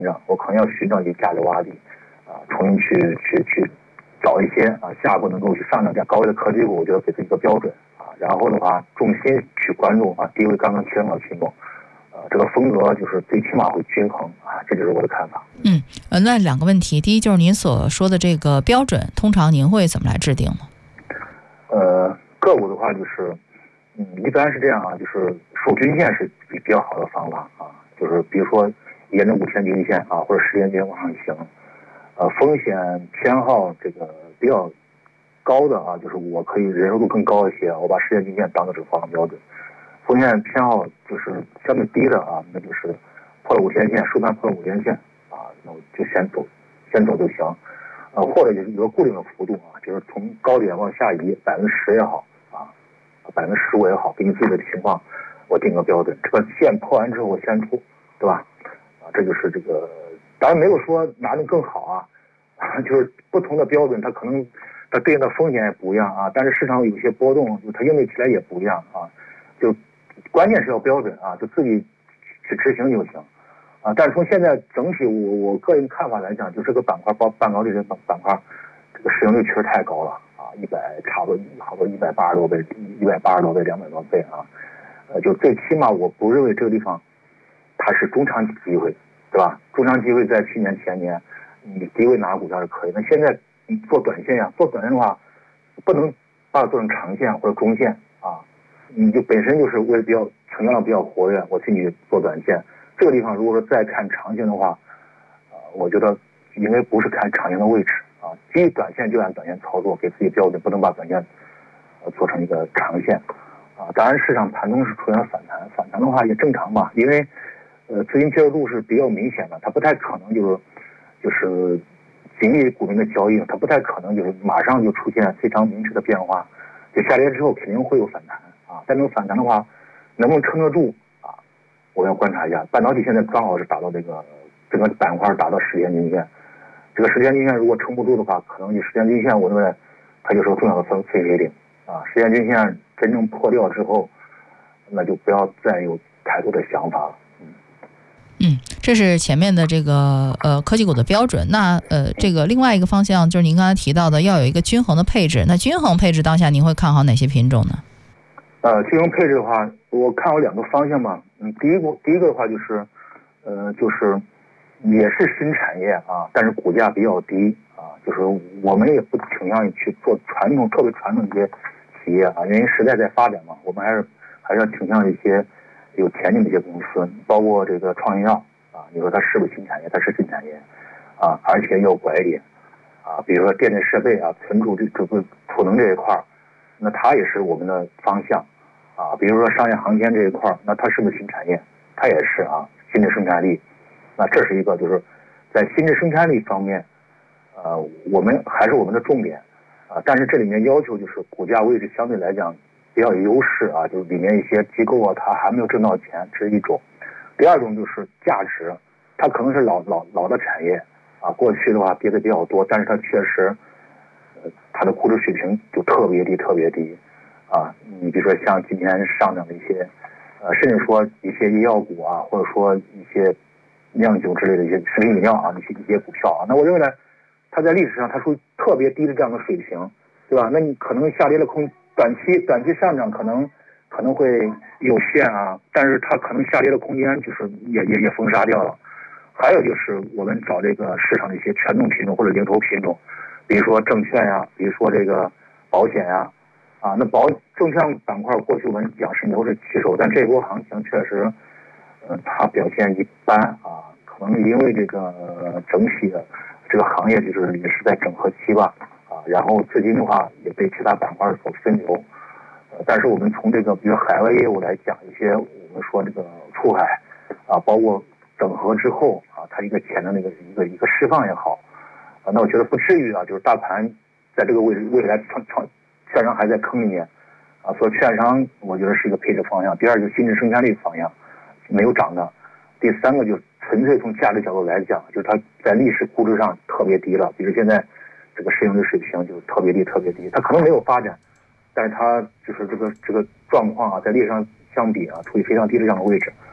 我可能要寻找一些价值洼地重新去找一些下一步能够去上涨价高位的科技股，我觉得给自己一个标准然后的话重心去关注低位刚刚提升的品种，这个风格就是最起码会均衡这就是我的看法。 那两个问题，第一就是您所说的这个标准，通常您会怎么来制定呢？ 个股的话就是一般是这样就是守均线是比较好的方法就是比如说沿着5天均线或者10天均线往上行，风险偏好这个比较高的就是我可以忍受度更高一些，我把10天均线当做这个方向标准。风险偏好就是相对低的那就是破了5天线，收盘破了5天线那我就先走就行，或者就是一个固定的幅度就是从高点往下移10%也好15%也好，根据自己的情况我定个标准，这个线破完之后我先出，对吧？这就是这个，当然没有说哪种更好就是不同的标准，它可能它对应的风险也不一样但是市场有些波动，它应对起来也不一样就关键是要标准就自己去执行就行但是从现在整体我个人看法来讲，就这个板块半导体这个板块，这个市盈率确实太高了差不多好多180多倍200多倍就最起码我不认为这个地方它是中长期机会，对吧？中长期机会在去年前年你低位拿股票是可以，那现在你做短线做短线的话不能把它做成长线或者中线你就本身就是为了成交量比较活跃，我去你做短线，这个地方如果说再看长线的话我觉得应该不是看长线的位置基于短线就按短线操作，给自己标准，不能把短线做成一个长线当然市场盘中是出现了反弹的话也正常吧，因为资金介入度是比较明显的，它不太可能就是仅以股民的交易，它不太可能就是马上就出现非常明确的变化，就下跌之后肯定会有反弹但这种反弹的话能不能撑得住我要观察一下。半导体现在刚好是达到这个整个板块达到10天均线，这个10天均线如果撑不住的话，可能你10天均线我认为它就是个重要的分水岭10天均线真正破掉之后，那就不要再有太多的想法了。 这是前面的这个科技股的标准。那这个另外一个方向就是您刚才提到的要有一个均衡的配置。那均衡配置当下您会看好哪些品种呢？ 均衡配置的话，我看好2个方向吧。第一个的话就是也是新产业但是股价比较低就是我们也不倾向于去做特别传统一些企业因为时代在发展嘛，我们还是要倾向一些有前景的一些公司，包括这个创业药你说它是不是新产业？它是新产业而且要拐点比如说电子设备存储这个储能这一块，那它也是我们的方向比如说商业航天这一块，那它是不是新产业？它也是新质生产力。那这是一个就是在新质生产力方面我们还是我们的重点但是这里面要求就是股价位置相对来讲比较有优势就是里面一些机构它还没有挣到钱，这是一种。第二种就是价值，它可能是老的产业过去的话跌的比较多，但是它确实它的估值水平就特别低你比如说像今天上涨的一些甚至说一些医药股或者说一些酿酒之类的一些食品饮料一些股票那我认为呢，它在历史上它属于特别低的这样的水平，对吧？那你可能下跌的短期上涨可能会有限但是它可能下跌的空间就是也封杀掉了。还有就是我们找这个市场的一些权重品种或者领头品种，比如说证券比如说这个保险那证券板块过去我们讲是牛市旗手，但这波行情确实它表现一般可能因为这个整体的这个行业就是也是在整合期吧然后资金的话也被其他板块所分流但是我们从这个比如海外业务来讲，一些我们说这个出海包括整合之后它一个潜能的一个释放也好那我觉得不至于就是大盘在这个位置未来券商还在坑里面所以券商我觉得是一个配置方向。第二就是新质生产力方向没有涨的。第三个就是纯粹从价值角度来讲，就是它在历史估值上特别低了，比如现在这个市盈率水平就是特别低，它可能没有发展，但是它就是这个状况在历史上相比处于非常低的这样的位置，